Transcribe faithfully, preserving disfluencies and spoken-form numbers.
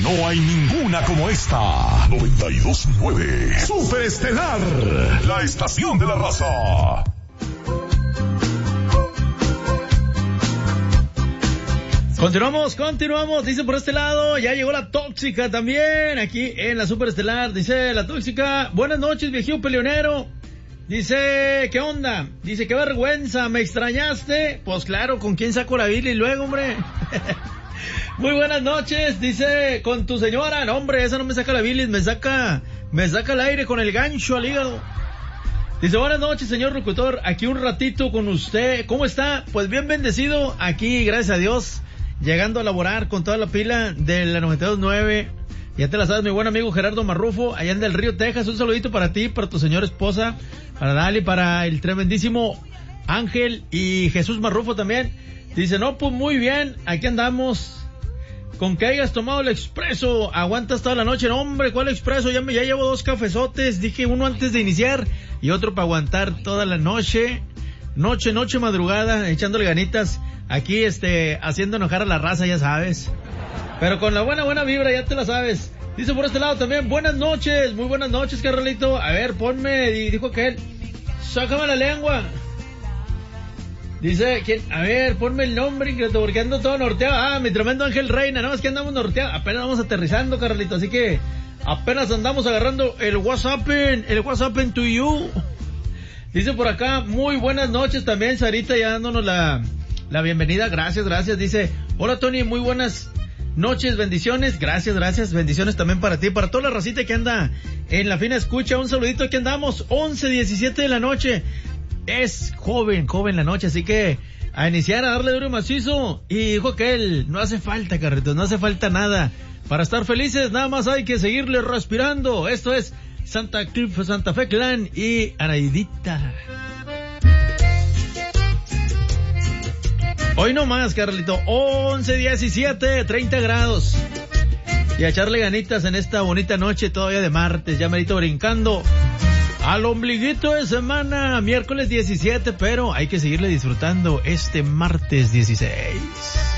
No hay ninguna como esta. noventa y dos punto nueve Super Estelar, la estación de la raza. Continuamos, continuamos, dice por este lado, ya llegó la tóxica también, aquí en la Super Estelar, dice la tóxica, buenas noches viejío peleonero, dice, ¿qué onda? Dice, qué vergüenza, ¿me extrañaste? Pues claro, ¿con quién saco la Billy luego, hombre? Muy buenas noches, dice, con tu señora, no hombre, esa no me saca la bilis, me saca, me saca el aire con el gancho al hígado. Dice, buenas noches, señor locutor, aquí un ratito con usted, ¿cómo está? Pues bien bendecido, aquí, gracias a Dios, llegando a laborar con toda la pila de la noventa y dos punto nueve, ya te la sabes, mi buen amigo Gerardo Marrufo, allá en Del Río, Texas, un saludito para ti, para tu señora esposa, para Dali, para el tremendísimo Ángel y Jesús Marrufo también. Dice, no, pues muy bien, aquí andamos. Con que hayas tomado el expreso, aguantas toda la noche. No, hombre, ¿cuál expreso? Ya me, ya llevo dos cafezotes, dije uno antes de iniciar y otro para aguantar toda la noche. Noche, noche, madrugada, echándole ganitas. Aquí, este, haciendo enojar a la raza, ya sabes. Pero con la buena, buena vibra, ya te la sabes. Dice por este lado también, buenas noches, muy buenas noches, carnalito. A ver, ponme, dijo aquel, sácame la lengua. Dice, ¿quién? A ver, ponme el nombre, increíble, porque ando todo norteado. Ah, mi tremendo Ángel Reina, no, es que andamos norteados. Apenas vamos aterrizando, Carlito, así que apenas andamos agarrando el WhatsApp, el WhatsApp en to you. Dice por acá, muy buenas noches también, Sarita, ya dándonos la, la bienvenida. Gracias, gracias. Dice, hola Tony, muy buenas noches, bendiciones. Gracias, gracias. Bendiciones también para ti, para toda la racita que anda en la fina escucha. Un saludito, aquí andamos, once diecisiete de la noche. Es joven, joven la noche, así que a iniciar a darle duro y macizo. Y dijo que él, no hace falta, carritos, no hace falta nada. Para estar felices, nada más hay que seguirle respirando. Esto es Santa, Santa Fe Clan y Anaidita. Hoy no más, Carlito, once diecisiete, treinta grados. Y a echarle ganitas en esta bonita noche todavía de martes, ya merito brincando al ombliguito de semana, miércoles diecisiete, pero hay que seguirle disfrutando este martes dieciséis.